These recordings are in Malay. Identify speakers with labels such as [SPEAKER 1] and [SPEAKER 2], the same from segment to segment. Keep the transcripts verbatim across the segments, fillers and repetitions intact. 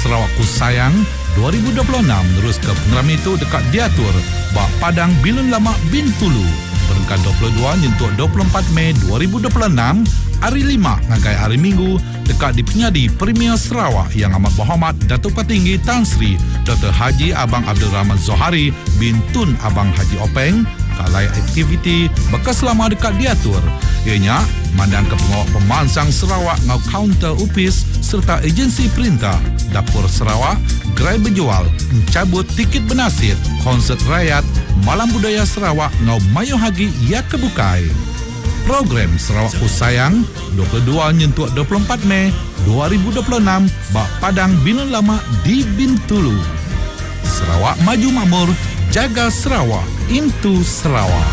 [SPEAKER 1] Sarawakku Sayang dua ribu dua puluh enam terus ke pengeram itu dekat diatur Bak Padang Bilun Lama Bintulu. Berengkat dua puluh dua nyentuh dua puluh empat Mei dua ribu dua puluh enam hari lima ngagai hari Minggu dekat di Penyadi Premier Sarawak yang amat berhormat Datuk Petinggi Tan Sri Doktor Haji Abang Abdul Rahman Zohari bin Tun Abang Haji Openg kalai aktiviti bekas lama dekat diatur. Ianya mandan ke pengawal pemansang Sarawak ngau kaunter upis serta agensi perintah Dapur Sarawak gerai berjual mencabut tiket bernasib konsert rakyat Malam Budaya Sarawak ngau mayu hagi ia kebukai. Program Sarawakku Sayang dua puluh dua nyentuh dua puluh empat Mei dua ribu dua puluh enam Bak Padang Bilun Lama di Bintulu. Sarawak maju makmur, jaga Sarawak, into Sarawak.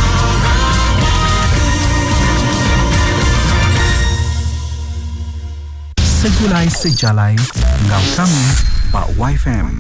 [SPEAKER 2] Segulai sejalai ngau kami Bak Y F M.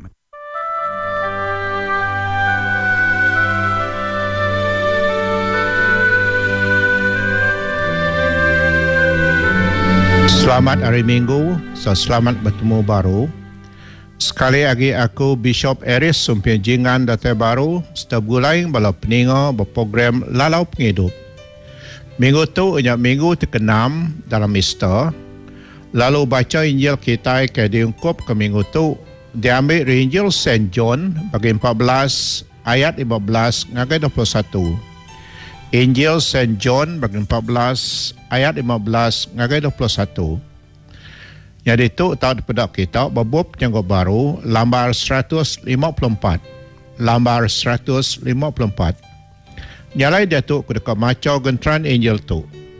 [SPEAKER 3] Selamat hari Minggu, so selamat bertemu baru. Sekali lagi aku Bishop Eris Sumpian Jingan Datai Baru setiap gulaing bala peninga berprogram Lalau Penghidup. Minggu tu inyak minggu terkenam dalam Easter. Lalu baca Injil kita ke diungkup ke minggu tu diambil dari Injil Saint John bagi empat belas ayat lima belas ngagai dua puluh satu. Injil Saint John bagi empat belas ayat lima belas ngagai dua puluh satu. Jadi itu tahu daripada kita babub yang baru lambar seratus lima puluh empat. Lambar seratus lima puluh empat. Nyalai dia tu kedekat macau gentran Injil tu.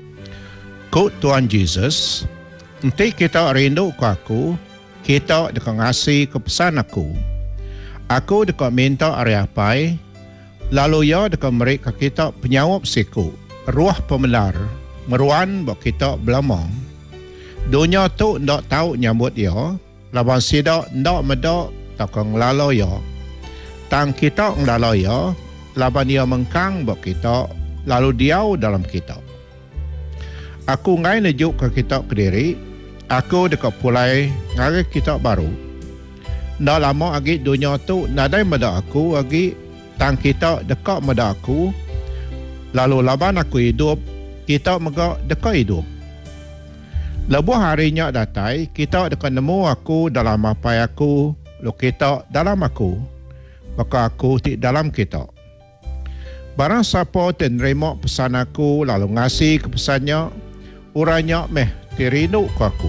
[SPEAKER 3] Ku Tuhan Yesus, nanti kita rindu ke aku, kita dekat ngasih kepesan aku. Aku dekat minta hari apa, lalu ya dekat mereka kita penyawab siku, ruah pemelar, meruan buat kita belamang. Dunia tu ndak tahu nyambut ya, laban sidak ndak medak takang lalu ya. Tang kita nglalu ya, laban dia mengkang buat kita, lalu diau dalam kita. Aku ngai nejuk ke kita ke diri, aku dekat pulai ngari kita baru. Ndak lama lagi dunia tu nadai medak aku lagi, tang kita dekat medak aku, lalu laban aku hidup, kita mega dekat hidup. Lebuh harinya datai, kita dekat nemu aku dalam apa aku, lo kita dalam aku, maka aku di dalam kita. Barang siapa menerima pesan aku, lalu ngasih kepesannya, uranya meh terindu ke aku.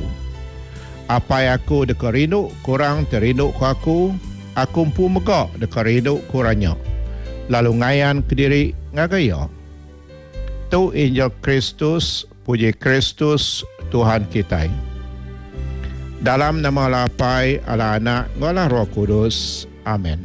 [SPEAKER 3] Apa aku dekat rindu, kurang terindu ke aku, aku pun megak dekat rindu kurangnya. Lalu ngayan ke diri ngagaya. Tu Injil Kristus, puji Kristus Tuhan kita. Dalam nama lapai ala anak ngala Roh Kudus. Amin.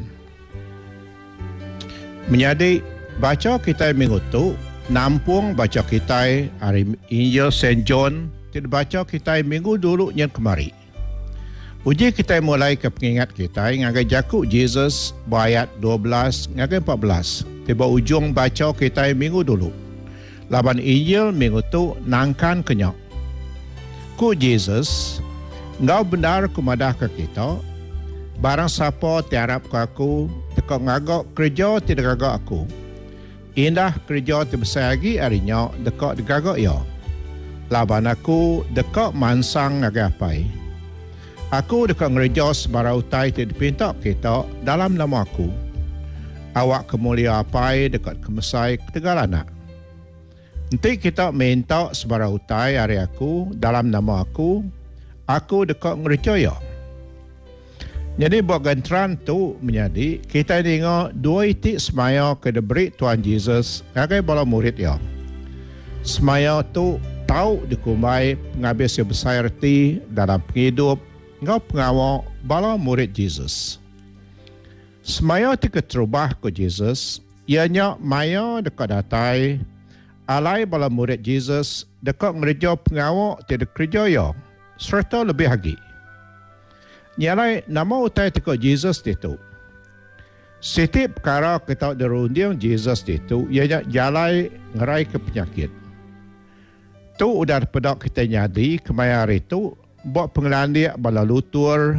[SPEAKER 3] Menjadi baca kita minggu tu nampung baca kita hari Injil Saint John, tidak baca kita minggu dulu yang kemari. Uji kita mulai ke pengingat kita ngagai jakuk Jesus ayat dua belas ngagai empat belas. Tiba ujung baca kita minggu dulu. Laban Injil minggu tu nangkan kenyak. Ku Jesus, ngau benar kumadah ke kita, barang siapa tiarap ke aku, teka ngagak kerja tidak gagak aku. Indah kerja terbesar lagi harinya dekat digagak ya. Laban aku dekat mansang ngagai apai. Aku dekat ngerja sebarang utai tidak dipinta kita dalam nama aku. Awak kemulia apai dekat kemesai ketegalanak. Nanti kita minta sebarang utai hari aku dalam nama aku, aku dekat ngerjaya. Jadi buat gantran tu menjadi kita dengar dua itik semaya ke deberi Tuhan Yesus ngagai bala murid ya. Semaya tu tahu dikumai penghabis yang besar erti dalam penghidup ngau pengawal bala murid Yesus. Semaya tu keterubah ke Yesus, ianya maya dekat datai alai bala murid Jesus dekat ngerja pengawal tidak kerja ya, serta lebih lagi. Nyalai nama utai dekat Jesus itu. Setiap perkara kita derundiang Jesus itu, ianya jalai ngerai ke penyakit. Tu udah pedak kita nyadi kemaya hari tu, buat pengelandia bala lutur,